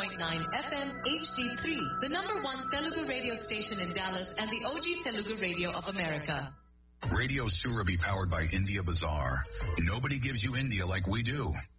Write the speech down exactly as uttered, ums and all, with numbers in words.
point nine F M H D three, the number one Telugu radio station in Dallas and the O G Telugu radio of America. Radio Surabhi, powered by India Bazaar. Nobody gives you India like we do.